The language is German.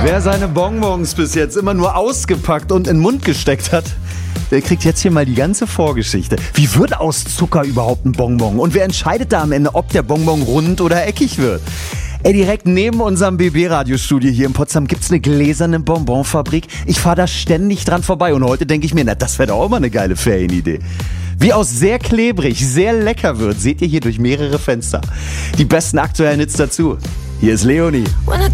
Wer seine Bonbons bis jetzt immer nur ausgepackt und in den Mund gesteckt hat, der kriegt jetzt hier mal die ganze Vorgeschichte. Wie wird aus Zucker überhaupt ein Bonbon? Und wer entscheidet da am Ende, ob der Bonbon rund oder eckig wird? Direkt neben unserem BB-Radiostudio hier in Potsdam gibt's eine gläserne Bonbonfabrik. Ich fahre da ständig dran vorbei und heute denke ich mir, das wäre doch auch mal eine geile Ferienidee. Wie aus sehr klebrig, sehr lecker wird, seht ihr hier durch mehrere Fenster. Die besten aktuellen Hits dazu. Hier ist Leonie.